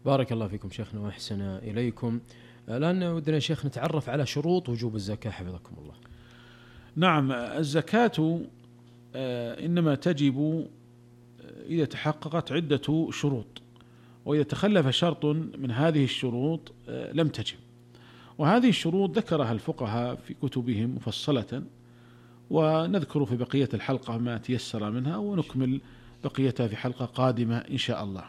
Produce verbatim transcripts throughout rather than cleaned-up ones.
بارك الله فيكم شيخنا وأحسن إليكم. الآن ودنا شيخ نتعرف على شروط وجوب الزكاة حفظكم الله. نعم، الزكاة إنما تجب إذا تحققت عدة شروط، وإذا تخلف شرط من هذه الشروط لم تجب. وهذه الشروط ذكرها الفقهاء في كتبهم مفصلة، ونذكر في بقية الحلقة ما تيسر منها، ونكمل بقيتها في حلقة قادمة إن شاء الله.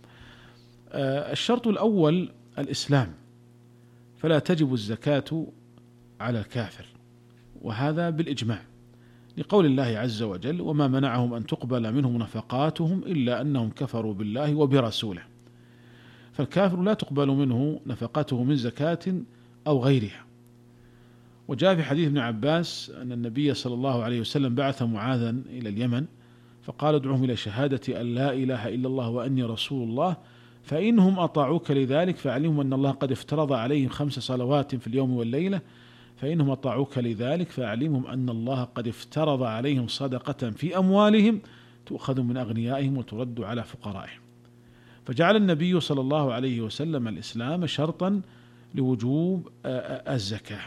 الشرط الأول الإسلام، فلا تجب الزكاة على الكافر، وهذا بالإجماع، لقول الله عز وجل: وما منعهم أن تقبل منهم نفقاتهم إلا أنهم كفروا بالله وبرسوله. فالكافر لا تقبل منه نفقته من زكاة أو غيرها. وجاء في حديث ابن عباس أن النبي صلى الله عليه وسلم بعث معاذا إلى اليمن فقال: ادعوهم إلى شهادة أن لا إله إلا الله وأني رسول الله، فإنهم أطاعوك لذلك فاعلمهم أن الله قد افترض عليهم خمس صلوات في اليوم والليلة، فإنهم أطاعوك لذلك فاعلمهم أن الله قد افترض عليهم صدقة في أموالهم تؤخذ من أغنيائهم وترد على فقرائهم. فجعل النبي صلى الله عليه وسلم الإسلام شرطا لوجوب الزكاة.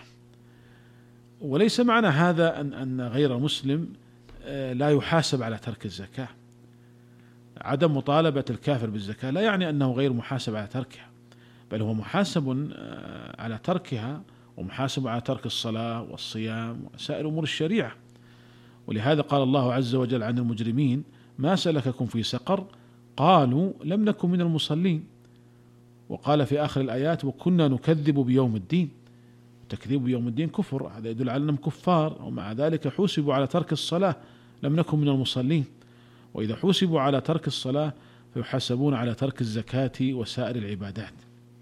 وليس معنى هذا أن أن غير مسلم لا يحاسب على ترك الزكاة. عدم مطالبة الكافر بالزكاة لا يعني أنه غير محاسب على تركها، بل هو محاسب على تركها، ومحاسب على ترك الصلاة والصيام وسائر أمور الشريعة. ولهذا قال الله عز وجل عن المجرمين: ما سلككم في سقر؟ قالوا لم نكن من المصلين. وقال في آخر الآيات: وكنا نكذب بيوم الدين. تكذيب بيوم الدين كفر، هذا يدل على أنهم كفار، ومع ذلك حوسبوا على ترك الصلاة، لم نكن من المصلين. وإذا حوسبوا على ترك الصلاة فيحاسبون على ترك الزكاة وسائر العبادات.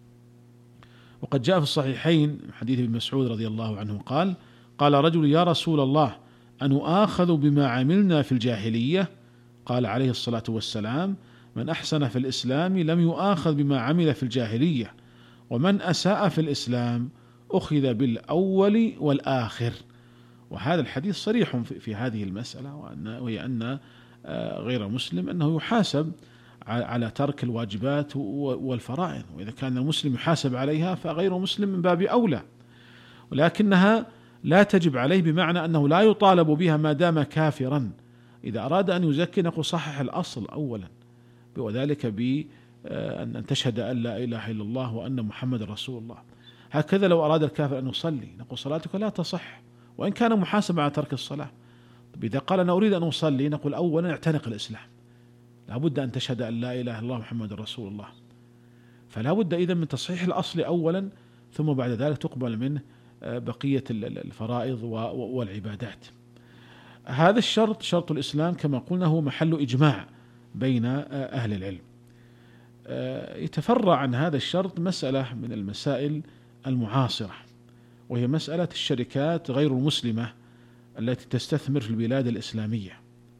وقد جاء في الصحيحين من حديث ابن مسعود رضي الله عنه قال: قال رجل: يا رسول الله، أنؤاخذ بما عملنا في الجاهلية؟ قال عليه الصلاة والسلام: من أحسن في الإسلام لم يؤاخذ بما عمل في الجاهلية، ومن أساء في الإسلام أخذ بالأول والآخر. وهذا الحديث صريح في هذه المسألة، وهي أن غير مسلم أنه يحاسب على ترك الواجبات والفرائض، وإذا كان المسلم يحاسب عليها فغير مسلم من باب أولى، ولكنها لا تجب عليه بمعنى أنه لا يطالب بها ما دام كافرا. إذا أراد أن يزكي نقول صحح الأصل أولا، وذلك بأن تشهد أن لا إله إلا الله وأن محمد رسول الله. هكذا لو أراد الكافر أن يصلي نقول صلاتك لا تصح وإن كان محاسب على ترك الصلاة. إذا قال أنا أريد أن أصلي نقول أولا اعتنق الإسلام، لابد أن تشهد أن لا إله إلا الله محمد رسول الله. فلا بد إذن من تصحيح الأصل أولا، ثم بعد ذلك تقبل منه بقية الفرائض والعبادات. هذا الشرط شرط الإسلام كما قلنا هو محل إجماع بين أهل العلم. يتفرع عن هذا الشرط مسألة من المسائل المعاصرة، وهي مسألة الشركات غير المسلمة التي تستثمر في البلاد الإسلامية.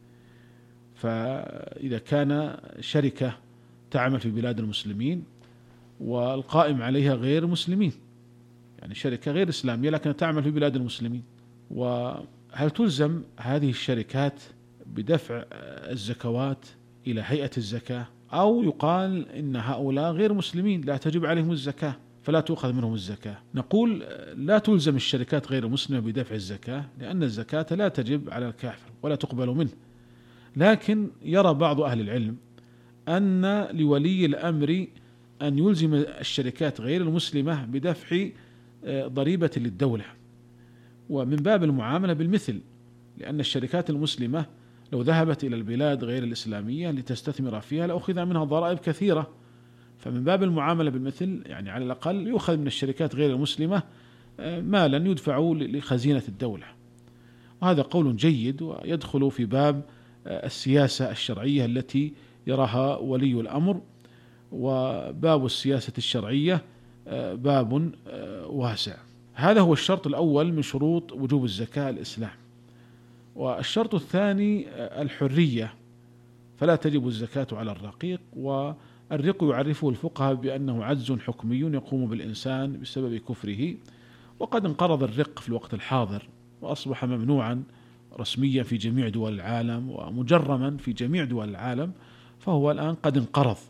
فإذا كان شركة تعمل في بلاد المسلمين والقائم عليها غير مسلمين، يعني شركة غير إسلامية لكن تعمل في بلاد المسلمين، وهل تلزم هذه الشركات بدفع الزكوات إلى هيئة الزكاة، أو يقال إن هؤلاء غير مسلمين لا تجب عليهم الزكاة فلا تؤخذ منهم الزكاة؟ نقول لا تلزم الشركات غير مسلمة بدفع الزكاة، لأن الزكاة لا تجب على الكافر ولا تقبل منه. لكن يرى بعض أهل العلم أن لولي الأمر أن يلزم الشركات غير المسلمة بدفع ضريبة للدولة، ومن باب المعاملة بالمثل، لأن الشركات المسلمة لو ذهبت إلى البلاد غير الإسلامية لتستثمر فيها لأخذ منها ضرائب كثيرة، فمن باب المعاملة بالمثل يعني على الأقل يؤخذ من الشركات غير المسلمة مالا يدفع لخزينة الدولة. وهذا قول جيد ويدخل في باب السياسة الشرعية التي يراها ولي الأمر، وباب السياسة الشرعية باب واسع. هذا هو الشرط الأول من شروط وجوب الزكاة الإسلام. والشرط الثاني الحرية، فلا تجب الزكاة على الرقيق، والرق يعرفه الفقهاء بأنه عجز حكمي يقوم بالإنسان بسبب كفره، وقد انقرض الرق في الوقت الحاضر وأصبح ممنوعا رسميا في جميع دول العالم ومجرما في جميع دول العالم، فهو الآن قد انقرض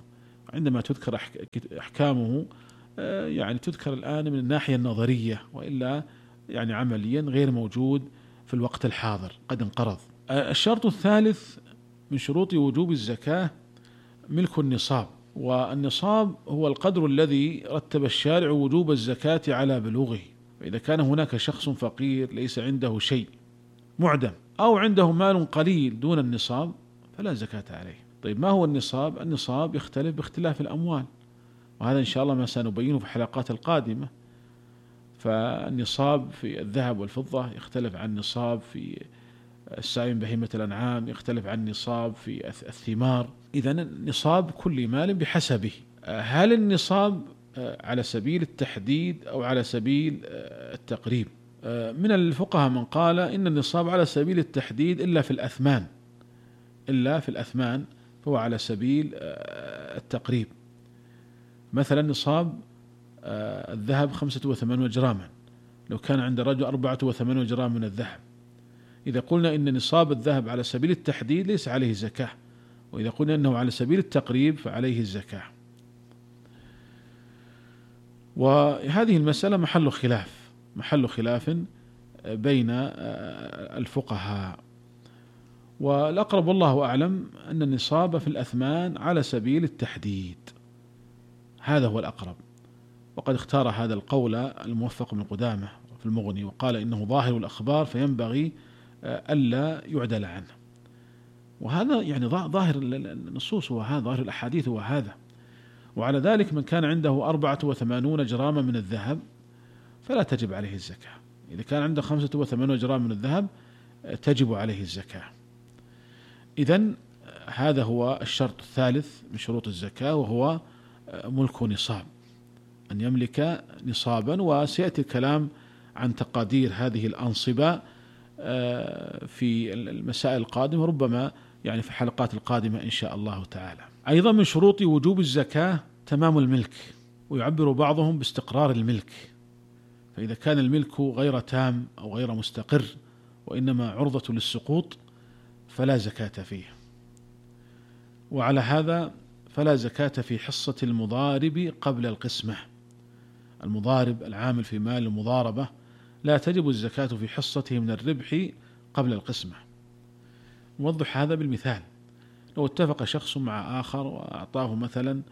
عندما تذكر أحكامه يعني تذكر الآن من الناحية النظرية، وإلا يعني عمليا غير موجود في الوقت الحاضر، قد انقرض. الشرط الثالث من شروط وجوب الزكاة ملك النصاب، والنصاب هو القدر الذي رتب الشارع وجوب الزكاة على بلوغه. فإذا كان هناك شخص فقير ليس عنده شيء، معدم، أو عنده مال قليل دون النصاب، فلا زكاة عليه. طيب ما هو النصاب؟ النصاب يختلف باختلاف الأموال، وهذا إن شاء الله ما سنبينه في الحلقات القادمة. فالنصاب في الذهب والفضة يختلف عن النصاب في السائم بهيمة الأنعام، يختلف عن النصاب في الثمار. إذن نصاب كل مال بحسبه. هل النصاب على سبيل التحديد أو على سبيل التقريب؟ من الفقهاء من قال إن النصاب على سبيل التحديد إلا في الأثمان، إلا في الأثمان فهو على سبيل التقريب. مثلا نصاب الذهب خمسة وثمانون جراما، لو كان عند الرجل أربعة وثمانون جرام من الذهب، إذا قلنا إن نصاب الذهب على سبيل التحديد ليس عليه زكاة، وإذا قلنا أنه على سبيل التقريب فعليه الزكاة. وهذه المسألة محل خلاف محل خلاف بين الفقهاء، والأقرب والله أعلم أن النصاب في الأثمان على سبيل التحديد، هذا هو الأقرب. وقد اختار هذا القول الموفق من قدامة في المغني، وقال إنه ظاهر الأخبار فينبغي ألا يعدل عنه. وهذا يعني ظاهر النصوص، وهذا ظاهر الأحاديث وهذا. وعلى ذلك من كان عنده أربعة وثمانون جراما من الذهب فلا تجب عليه الزكاة. إذا كان عنده خمسة وثمانون جرام من الذهب تجب عليه الزكاة. إذن هذا هو الشرط الثالث من شروط الزكاة، وهو ملك نصاب، أن يملك نصابا. وسيأتي الكلام عن تقادير هذه الأنصبة في المسائل القادمة، ربما يعني في الحلقات القادمة إن شاء الله تعالى. أيضا من شروط وجوب الزكاة تمام الملك، ويعبر بعضهم باستقرار الملك. فإذا كان الملك غير تام أو غير مستقر وإنما عرضة للسقوط فلا زكاة فيه. وعلى هذا فلا زكاة في حصة المضارب قبل القسمة. المضارب العامل في مال المضاربة لا تجب الزكاة في حصته من الربح قبل القسمة. نوضح هذا بالمثال. لو اتفق شخص مع آخر وأعطاه مثلا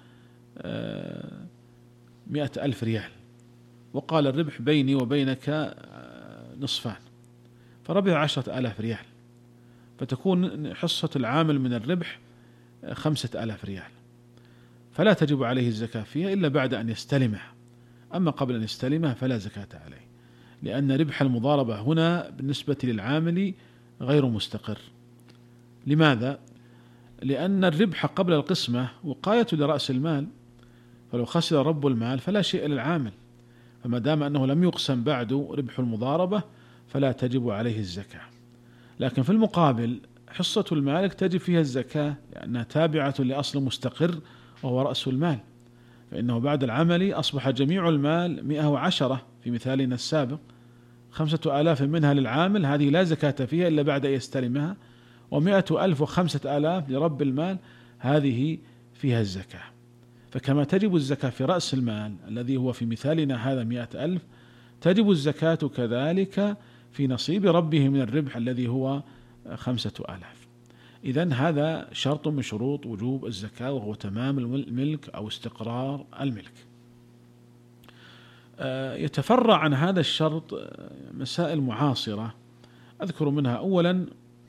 مئة ألف ريال، وقال الربح بيني وبينك نصفان، فربح عشرة آلاف ريال، فتكون حصة العامل من الربح خمسة آلاف ريال، فلا تجب عليه الزكاة فيها إلا بعد أن يستلمها. أما قبل أن يستلمها فلا زكاة عليه، لأن ربح المضاربة هنا بالنسبة للعامل غير مستقر. لماذا؟ لأن الربح قبل القسمة وقاية لرأس المال، فلو خسر رب المال فلا شيء للعامل، فما دام أنه لم يقسم بعد ربح المضاربة فلا تجب عليه الزكاة. لكن في المقابل حصة المالك تجب فيها الزكاة، لأنها تابعة لأصل مستقر وهو رأس المال، فإنه بعد العمل أصبح جميع المال مئة وعشرة في مثالنا السابق، خمسة آلاف منها للعامل، هذه لا زكاة فيها إلا بعد أن يستلمها، ومئة ألف وخمسة آلاف لرب المال، هذه فيها الزكاة. فكما تجب الزكاة في رأس المال الذي هو في مثالنا هذا مئة ألف، تجب الزكاة كذلك في نصيب ربه من الربح الذي هو خمسة آلاف. إذن هذا شرط من شروط وجوب الزكاة، وهو تمام الملك أو استقرار الملك. يتفرع عن هذا الشرط مسائل معاصرة، أذكر منها أولا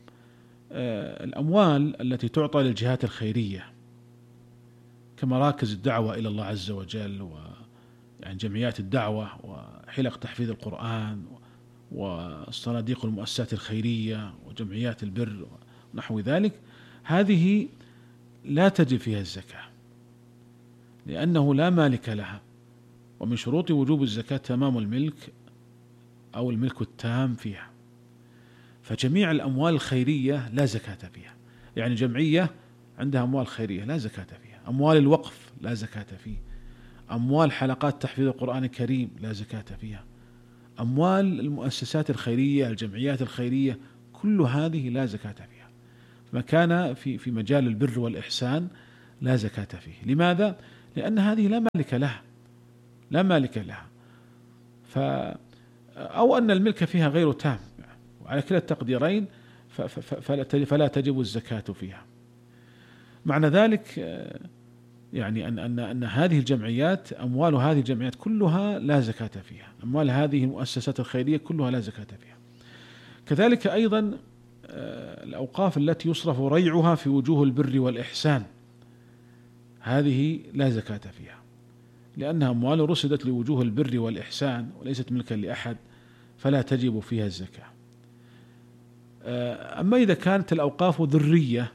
الأموال التي تعطى للجهات الخيرية كمراكز الدعوة إلى الله عز وجل، ويعني جمعيات الدعوة وحلق تحفيظ القرآن والصناديق المؤسسات الخيرية وجمعيات البر ونحو ذلك، هذه لا تجب فيها الزكاة لأنه لا مالك لها. ومن شروط وجوب الزكاة تمام الملك أو الملك التام فيها. فجميع الأموال الخيرية لا زكاة فيها، يعني جمعية عندها أموال خيرية لا زكاة فيها، أموال الوقف لا زكاة فيه، أموال حلقات تحفيظ القرآن الكريم لا زكاة فيها، أموال المؤسسات الخيرية الجمعيات الخيرية كل هذه لا زكاة فيها. ما كان في في مجال البر والإحسان لا زكاة فيه. لماذا؟ لأن هذه لا مالك لها، لا مالك لها، ف أو أن الملك فيها غير تام، وعلى كلا التقديرين فلا تجب الزكاة فيها. معنى ذلك يعني أن أن أن هذه الجمعيات، أموال هذه الجمعيات كلها لا زكاة فيها، أموال هذه المؤسسات الخيرية كلها لا زكاة فيها. كذلك أيضا الأوقاف التي يصرف ريعها في وجوه البر والإحسان، هذه لا زكاة فيها، لأنها أموال رصدت لوجوه البر والإحسان وليست ملكا لأحد، فلا تجب فيها الزكاة. أما إذا كانت الأوقاف ذرية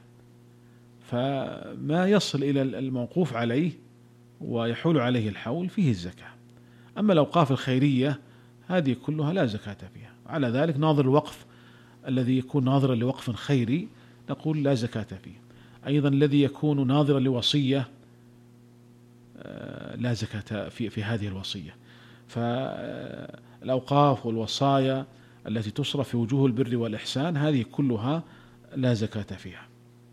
فما يصل إلى الموقوف عليه ويحول عليه الحول فيه الزكاة. أما الأوقاف الخيرية هذه كلها لا زكاة فيها. على ذلك ناظر الوقف الذي يكون ناظرا لوقف خيري نقول لا زكاة فيه. أيضا الذي يكون ناظرا لوصية لا زكاة في في هذه الوصية. فالأوقاف والوصايا التي تصرف في وجوه البر والإحسان هذه كلها لا زكاة فيها.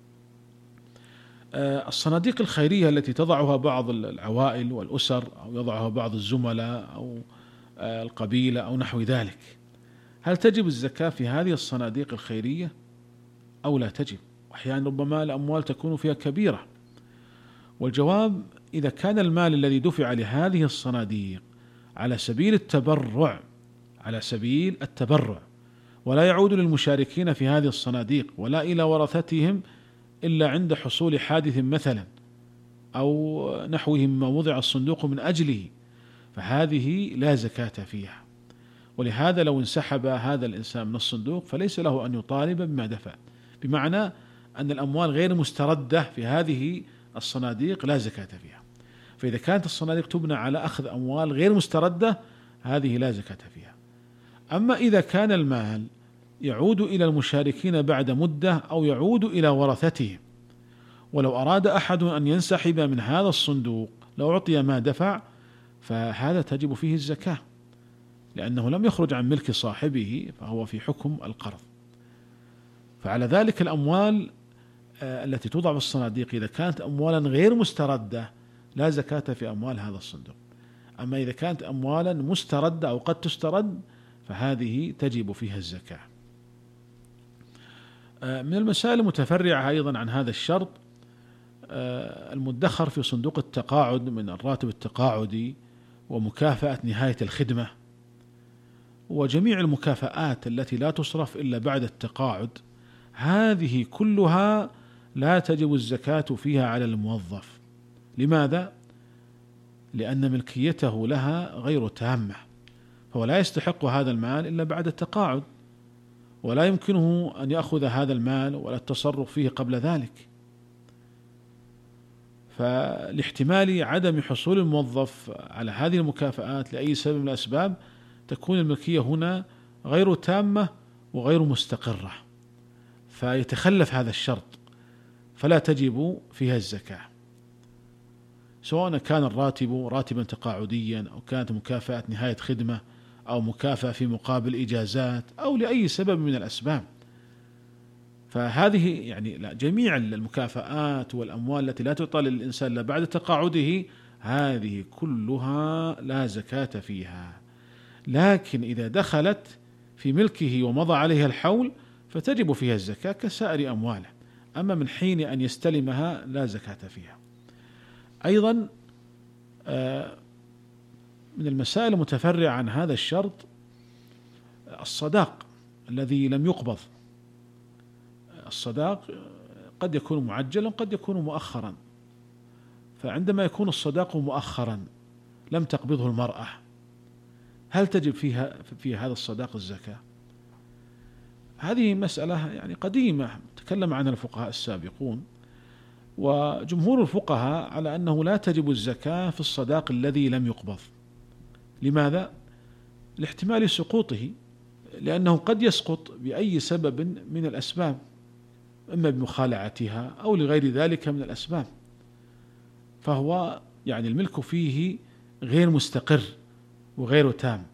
الصناديق الخيرية التي تضعها بعض العوائل والأسر أو يضعها بعض الزملاء أو القبيلة أو نحو ذلك، هل تجب الزكاة في هذه الصناديق الخيرية أو لا تجب؟ أحيانا ربما الأموال تكون فيها كبيرة، والجواب إذا كان المال الذي دفع لهذه الصناديق على سبيل التبرع على سبيل التبرع ولا يعود للمشاركين في هذه الصناديق ولا إلى ورثتهم إلا عند حصول حادث مثلا أو نحوه مما وضع الصندوق من أجله، فهذه لا زكاة فيها. ولهذا لو انسحب هذا الإنسان من الصندوق فليس له أن يطالب بما دفع، بمعنى أن الأموال غير مستردة في هذه الصناديق لا زكاة فيها. فإذا كانت الصناديق تبنى على أخذ أموال غير مستردة هذه لا زكاة فيها. أما إذا كان المال يعود إلى المشاركين بعد مدة أو يعود إلى ورثتهم، ولو أراد أحد أن ينسحب من هذا الصندوق لو أعطي ما دفع فهذا تجب فيه الزكاة، لأنه لم يخرج عن ملك صاحبه فهو في حكم القرض. فعلى ذلك الأموال التي توضع في الصناديق إذا كانت أموالا غير مستردة لا زكاة في أموال هذا الصندوق. أما إذا كانت أموالا مستردة أو قد تسترد فهذه تجب فيها الزكاة. من المسائل المتفرعة أيضا عن هذا الشرط المدخر في صندوق التقاعد من الراتب التقاعدي ومكافأة نهاية الخدمة وجميع المكافآت التي لا تصرف إلا بعد التقاعد، هذه كلها لا تجب الزكاة فيها على الموظف. لماذا؟ لأن ملكيته لها غير تامة، فهو لا يستحق هذا المال إلا بعد التقاعد، ولا يمكنه أن يأخذ هذا المال ولا التصرف فيه قبل ذلك. فلاحتمال عدم حصول الموظف على هذه المكافآت لأي سبب من الأسباب تكون الملكية هنا غير تامة وغير مستقرة، فيتخلف هذا الشرط فلا تجب فيها الزكاة، سواء كان الراتب راتبا تقاعديا أو كانت مكافأة نهاية خدمة أو مكافأة في مقابل إجازات أو لأي سبب من الأسباب. فهذه يعني لا، جميع المكافآت والأموال التي لا تعطى للإنسان إلا بعد تقاعده هذه كلها لا زكاة فيها. لكن إذا دخلت في ملكه ومضى عليها الحول فتجب فيها الزكاة كسائر أمواله، أما من حين أن يستلمها لا زكاة فيها. أيضا من المسائل المتفرعة عن هذا الشرط الصداق الذي لم يقبض. الصداق قد يكون معجلا قد يكون مؤخرا، فعندما يكون الصداق مؤخرا لم تقبضه المرأة هل تجب فيها في هذا الصداق الزكاة؟ هذه مسألة يعني قديمة تكلم عنها الفقهاء السابقون، وجمهور الفقهاء على أنه لا تجب الزكاة في الصداق الذي لم يقبض. لماذا؟ لاحتمال سقوطه، لأنه قد يسقط بأي سبب من الأسباب، إما بمخالعتها أو لغير ذلك من الأسباب، فهو يعني الملك فيه غير مستقر وغير تام.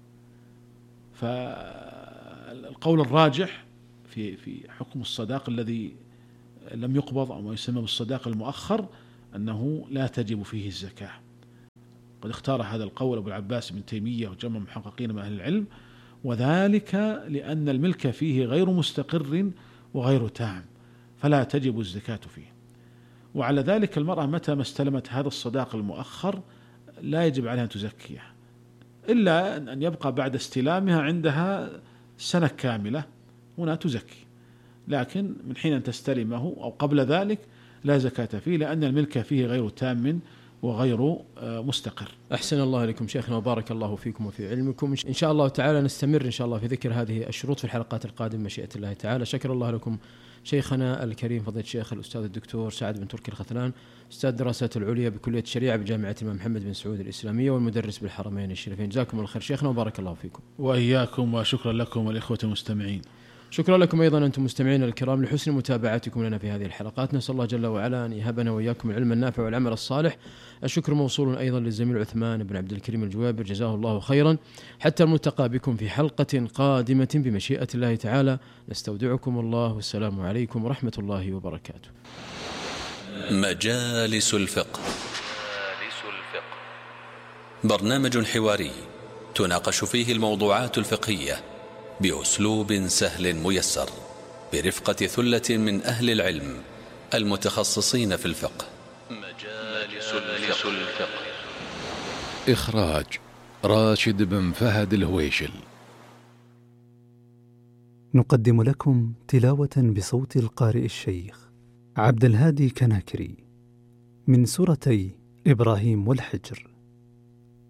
فالقول الراجح في في حكم الصداق الذي لم يقبض أو ما يسمى بالصداق المؤخر أنه لا تجب فيه الزكاة. قد اختار هذا القول أبو العباس بن تيمية وجمع محققين من أهل العلم، وذلك لأن الملك فيه غير مستقر وغير تام، فلا تجب الزكاة فيه. وعلى ذلك المرأة متى ما استلمت هذا الصداق المؤخر لا يجب عليها أن تزكيه، إلا أن يبقى بعد استلامها عندها سنة كاملة هنا تزكي، لكن من حين أن تستلمه أو قبل ذلك لا زكاة فيه، لأن الملك فيه غير تام وغير مستقر. أحسن الله إليكم شيخنا وبارك الله فيكم وفي علمكم. إن شاء الله تعالى نستمر إن شاء الله في ذكر هذه الشروط في الحلقات القادمة مشيئة الله تعالى. شكر الله لكم شيخنا الكريم فضيلة الشيخ الأستاذ الدكتور سعد بن تركي الختلان، أستاذ الدراسات العليا بكلية الشريعة بجامعة الإمام محمد بن سعود الإسلامية والمدرس بالحرمين الشريفين. جزاكم الله خير شيخنا وبارك الله فيكم. وإياكم، وشكرا لكم والإخوة المستمعين. شكرا لكم أيضا أنتم مستمعين الكرام لحسن متابعتكم لنا في هذه الحلقات. نسأل الله جل وعلا أن يهبنا وإياكم العلم النافع والعمل الصالح. الشكر موصول أيضا للزميل عثمان بن عبد الكريم الجوابر جزاه الله خيرا. حتى الملتقى بكم في حلقة قادمة بمشيئة الله تعالى. نستودعكم الله والسلام عليكم ورحمة الله وبركاته. مجالس الفقه، برنامج حواري تناقش فيه الموضوعات الفقهية بأسلوب سهل ميسر برفقة ثلة من أهل العلم المتخصصين في الفقه. مجالس الفقه. إخراج راشد بن فهد الهويشل. نقدم لكم تلاوة بصوت القارئ الشيخ عبد الهادي كناكري من سورتي إبراهيم والحجر.